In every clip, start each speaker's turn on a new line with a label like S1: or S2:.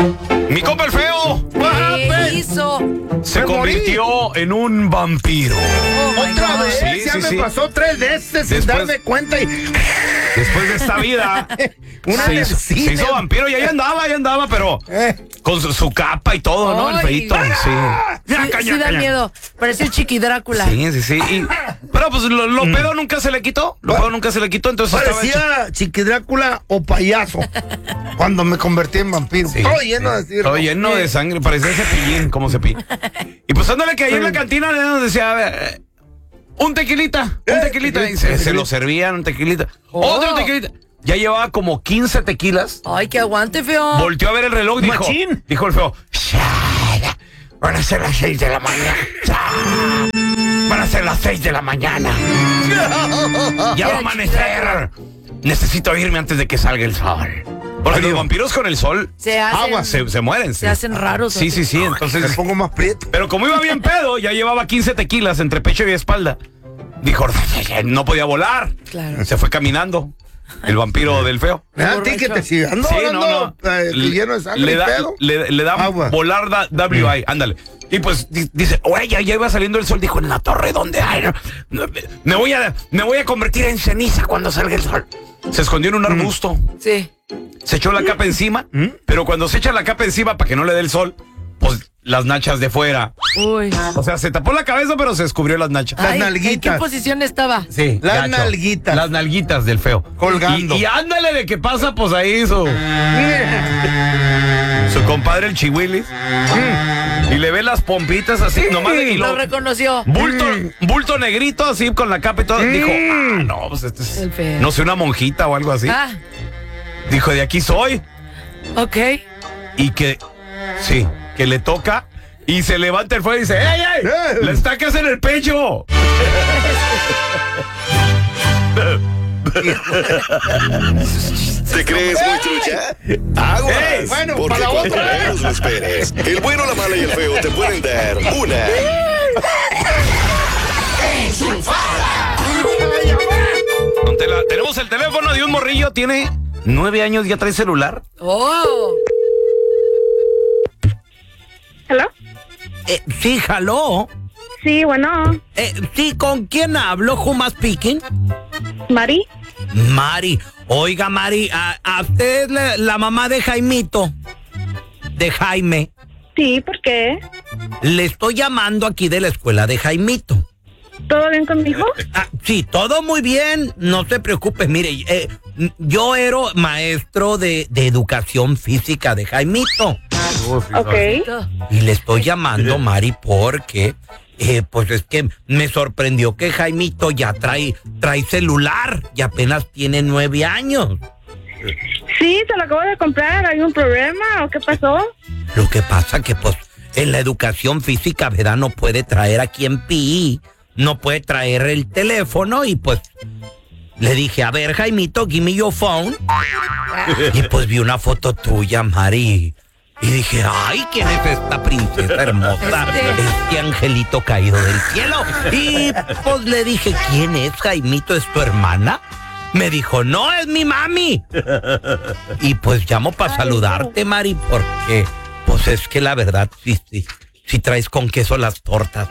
S1: Mi compa el feo
S2: ¿Qué hizo?
S1: se convirtió en un vampiro.
S3: Otra vez,
S1: Sí,
S3: ya
S1: sí,
S3: me
S1: sí.
S3: pasó 3 veces sin darme cuenta y
S1: Después de esta vida,
S3: una
S1: se hizo vampiro y ahí andaba, pero con su capa y todo, ¿no? El
S2: Ay.
S1: feito, sí.
S2: Sí da miedo. Pareció Chiqui Drácula.
S1: Sí. Pero pues lo pedo nunca se le quitó. Entonces
S3: parecía Chiqui Drácula o payaso cuando me convertí en vampiro. Todo lleno de circo.
S1: Todo lleno de sangre, parecía Cepillín, como Cepillín. Y pues ándale que ahí en la cantina nos decía, a ver, un tequilita. Y se lo servían, un tequilita. Otro tequilita. Ya llevaba como 15 tequilas.
S2: Ay, que aguante, feo.
S1: Volteó a ver el reloj, dijo el feo, van a ser las 6 de la mañana. Van a ser las 6 de la mañana. Ya va a amanecer. Necesito irme antes de que salga el sol. Porque los vampiros con el sol se mueren.
S2: Se hacen raros.
S1: Sí. Entonces
S3: me pongo más prieto.
S1: Pero como iba bien pedo, ya llevaba 15 tequilas entre pecho y espalda. Dijo, no podía volar.
S2: Claro.
S1: Se fue caminando. El vampiro del feo.
S3: ¿A ti que te sigas? No,
S1: Sí,
S3: no. Lleno de sangre
S1: le da volar WI, ándale. Y pues dice, oye, ya iba saliendo el sol. Dijo, en la torre, ¿dónde hay? Me voy a convertir en ceniza cuando salga el sol. Se escondió en un arbusto.
S2: Sí.
S1: Se echó la capa encima, pero cuando se echa la capa encima para que no le dé el sol, pues las nachas de fuera.
S2: Uy.
S1: O sea, se tapó la cabeza, pero se descubrió las nachas.
S3: Las nalguitas.
S2: ¿En qué posición estaba?
S1: Sí,
S3: Las nalguitas.
S1: Las nalguitas del feo.
S3: Colgando.
S1: Y ándale de que pasa, pues ahí su compadre el Chihuilis. Y le ve las pompitas así, nomás. Y
S2: Lo reconoció.
S1: Bulto negrito, así con la capa y todo. Dijo, no, pues este es,
S2: El feo.
S1: no sé, una monjita o algo así. Dijo, de aquí soy.
S2: Ok.
S1: Y que le toca y se levanta el fuego y dice, ¡ey! ¡La estacas en el pecho!
S4: ¿Te crees muy trucha? Aguas,
S3: bueno,
S4: porque
S3: para
S4: cuando
S3: otra vez.
S4: menos lo esperes, el bueno, la mala y el feo te pueden dar una
S1: Tenemos el teléfono de un morrillo, tiene 9 años, ya trae celular.
S2: Oh.
S5: ¿Hello?
S6: Sí, jaló.
S5: Sí, bueno.
S6: Sí, ¿con quién hablo? ¿Who am I speaking?
S5: ¿Mari?
S6: Mari. Oiga, Mari, ¿a usted es la mamá de Jaimito? De Jaime.
S5: Sí, ¿por qué?
S6: Le estoy llamando aquí de la escuela de Jaimito.
S5: ¿Todo bien con mi hijo?
S6: Sí, todo muy bien. No se preocupe, mire, yo era maestro de educación física de Jaimito.
S5: Ok.
S6: Y le estoy llamando, Mari, porque pues es que me sorprendió que Jaimito ya trae celular y apenas tiene 9 años.
S5: Sí, se lo acabo de comprar. ¿Hay un problema o qué pasó?
S6: Lo que pasa que pues en la educación física, ¿verdad? No puede traer aquí en PI, no puede traer el teléfono y pues le dije, a ver, Jaimito, give me your phone. Y pues vi una foto tuya, Mari. Y dije, ay, ¿quién es esta princesa hermosa? Este angelito caído del cielo. Y pues le dije, ¿quién es, Jaimito? ¿Es tu hermana? Me dijo, no, es mi mami. Y pues llamo para saludarte, Mari, porque pues es que la verdad, sí traes con queso las tortas.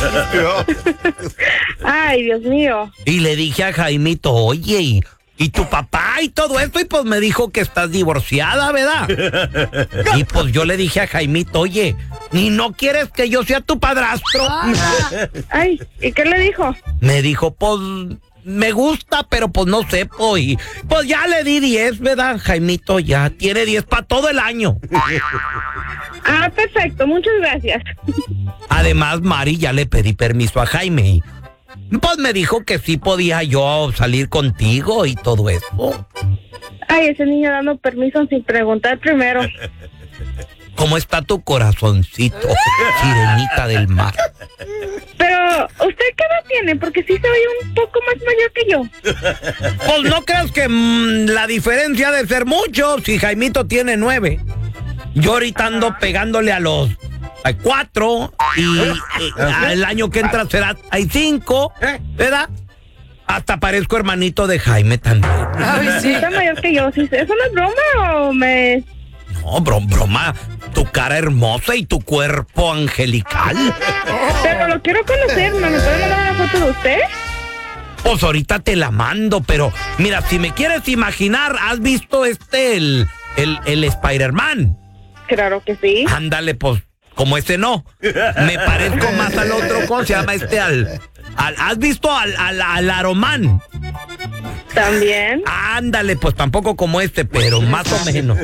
S5: Ay, Dios mío.
S6: Y le dije a Jaimito, oye, y tu papá y todo esto, y pues me dijo que estás divorciada, ¿verdad? Y pues yo le dije a Jaimito, oye, ¿ni no quieres que yo sea tu padrastro?
S5: Ay, ¿y qué le dijo?
S6: Me dijo, pues, me gusta, pero pues no sé, pues, y, pues ya le di 10, ¿verdad? Jaimito ya tiene 10 para todo el año.
S5: Ah, perfecto, muchas gracias.
S6: Además, Mari, ya le pedí permiso a Jaime y pues me dijo que sí podía yo salir contigo y todo eso.
S5: Ay, ese niño dando permiso sin preguntar primero.
S6: ¿Cómo está tu corazoncito, sirenita del mar?
S5: Pero, ¿usted qué edad tiene? Porque sí se oye un poco más mayor que yo.
S6: Pues no creas que la diferencia de ser mucho si Jaimito tiene 9. Yo ahorita ando pegándole a los 4 y el año que entra será 5, ¿verdad? Hasta parezco hermanito de Jaime también.
S5: Ay, sí. Está mayor que yo. ¿Sí? ¿Eso no es broma o me...?
S6: No, broma. Tu cara hermosa y tu cuerpo angelical.
S5: Pero lo quiero conocer, ¿no me puede mandar una foto de usted?
S6: Pues ahorita te la mando, pero mira, si me quieres imaginar, ¿has visto el Spider-Man?
S5: Claro que sí.
S6: Ándale, pues, como ese no. Me parezco más al otro, ¿cómo se llama ¿has visto al Aroman?
S5: También.
S6: Ándale, pues tampoco como pero más o menos.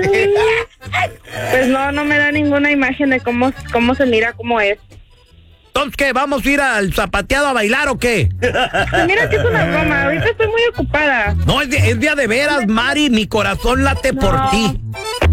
S5: Pues no me da ninguna imagen de cómo se mira, cómo es.
S6: Entonces, ¿qué? ¿Vamos a ir al zapateado a bailar o qué?
S5: Pues mira que es una broma, ahorita estoy muy ocupada.
S6: No, es día de veras, Mari, mi corazón late por ti.